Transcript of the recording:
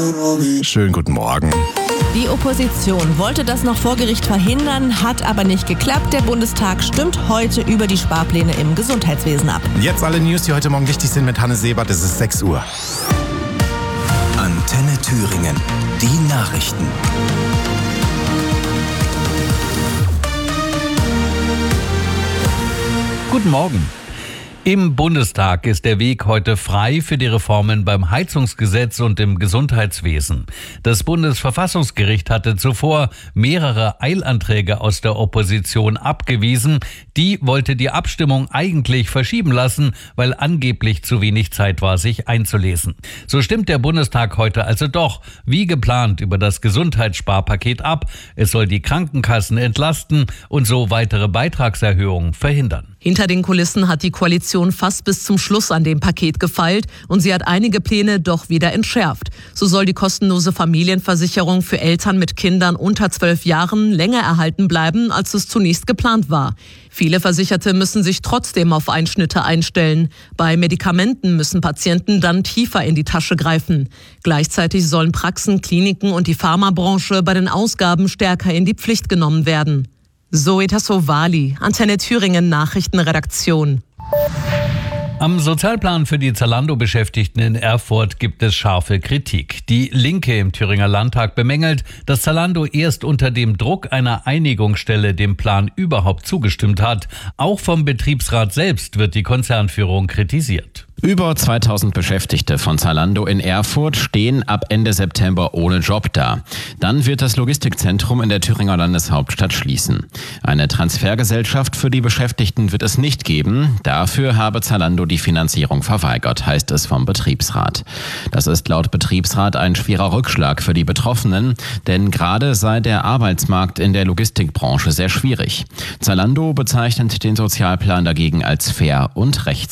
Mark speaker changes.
Speaker 1: Schönen guten Morgen.
Speaker 2: Die Opposition wollte das noch vor Gericht verhindern, hat aber nicht geklappt. Der Bundestag stimmt heute über die Sparpläne im Gesundheitswesen ab.
Speaker 1: Jetzt alle News, die heute Morgen wichtig sind mit Hanne Sebert. Es ist 6 Uhr.
Speaker 3: Antenne Thüringen. Die Nachrichten.
Speaker 4: Guten Morgen. Im Bundestag ist der Weg heute frei für die Reformen beim Heizungsgesetz und im Gesundheitswesen. Das Bundesverfassungsgericht hatte zuvor mehrere Eilanträge aus der Opposition abgewiesen. Die wollte die Abstimmung eigentlich verschieben lassen, weil angeblich zu wenig Zeit war, sich einzulesen. So stimmt der Bundestag heute also doch, wie geplant, über das Gesundheitssparpaket ab. Es soll die Krankenkassen entlasten und so weitere Beitragserhöhungen verhindern.
Speaker 5: Hinter den Kulissen hat die Koalition fast bis zum Schluss an dem Paket gefeilt und sie hat einige Pläne doch wieder entschärft. So soll die kostenlose Familienversicherung für Eltern mit Kindern unter 12 Jahren länger erhalten bleiben, als es zunächst geplant war. Viele Versicherte müssen sich trotzdem auf Einschnitte einstellen. Bei Medikamenten müssen Patienten dann tiefer in die Tasche greifen. Gleichzeitig sollen Praxen, Kliniken und die Pharmabranche bei den Ausgaben stärker in die Pflicht genommen werden. Zoe Tassovali, Antenne Thüringen Nachrichtenredaktion.
Speaker 4: Am Sozialplan für die Zalando-Beschäftigten in Erfurt gibt es scharfe Kritik. Die Linke im Thüringer Landtag bemängelt, dass Zalando erst unter dem Druck einer Einigungsstelle dem Plan überhaupt zugestimmt hat. Auch vom Betriebsrat selbst wird die Konzernführung kritisiert.
Speaker 6: Über 2000 Beschäftigte von Zalando in Erfurt stehen ab Ende September ohne Job da. Dann wird das Logistikzentrum in der Thüringer Landeshauptstadt schließen. Eine Transfergesellschaft für die Beschäftigten wird es nicht geben. Dafür habe Zalando die Finanzierung verweigert, heißt es vom Betriebsrat. Das ist laut Betriebsrat ein schwerer Rückschlag für die Betroffenen, denn gerade sei der Arbeitsmarkt in der Logistikbranche sehr schwierig. Zalando bezeichnet den Sozialplan dagegen als fair und rechtsstaatlich.